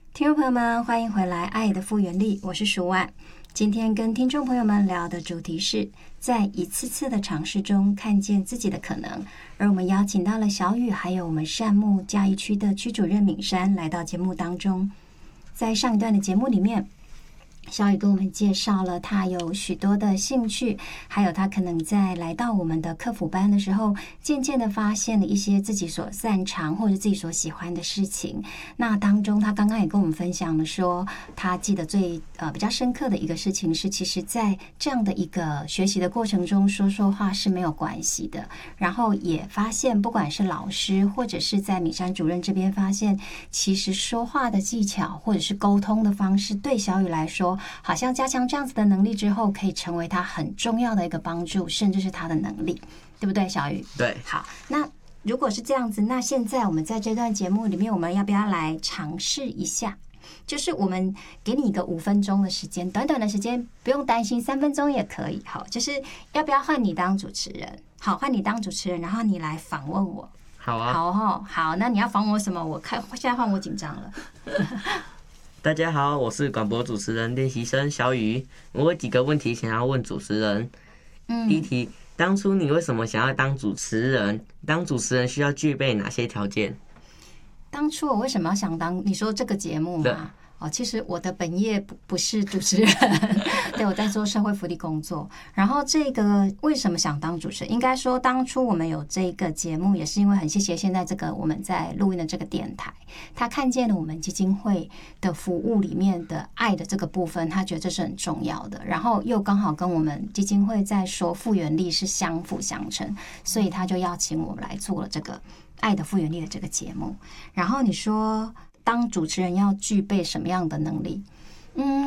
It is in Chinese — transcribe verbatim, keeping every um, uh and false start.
听众朋友们，欢迎回来《爱的复原力》，我是舒婉。今天跟听众朋友们聊的主题是在一次次的尝试中看见自己的可能，而我们邀请到了小雨，还有我们善牧嘉义区的区主任敏珊来到节目当中。在上一段的节目里面，小雨跟我们介绍了他有许多的兴趣，还有他可能在来到我们的客服班的时候，渐渐的发现了一些自己所擅长或者自己所喜欢的事情。那当中他刚刚也跟我们分享了说，他记得最呃比较深刻的一个事情是，其实在这样的一个学习的过程中，说说话是没有关系的。然后也发现，不管是老师或者是在敏珊主任这边发现，其实说话的技巧或者是沟通的方式，对小雨来说，好像加强这样子的能力之后，可以成为他很重要的一个帮助，甚至是他的能力，对不对，小雨？ 对。 好，那如果是这样子，那现在我们在这段节目里面，我们要不要来尝试一下？就是我们给你一个五分钟的时间，短短的时间，不用担心，三分钟也可以。好，就是要不要换你当主持人？好，换你当主持人，然后你来访问我。 好啊。 好哦，好，那你要访问我什么？我看现在换我紧张了。 大家好，我是广播主持人练习生小雨。我有几个问题想要问主持人。 嗯， 第一题，当初你为什么想要当主持人？当主持人需要具备哪些条件？ 当初我为什么要想当？你说这个节目吗？哦，其实我的本业不不是主持人，对，我在做社会福利工作。然后这个为什么想当主持人？应该说当初我们有这个节目，也是因为很谢谢现在这个我们在录音的这个电台，他看见了我们基金会的服务里面的爱的这个部分，他觉得这是很重要的。然后又刚好跟我们基金会在说复原力是相辅相成，所以他就邀请我们来做了这个爱的复原力的这个节目。然后你说当主持人要具备什么样的能力？嗯，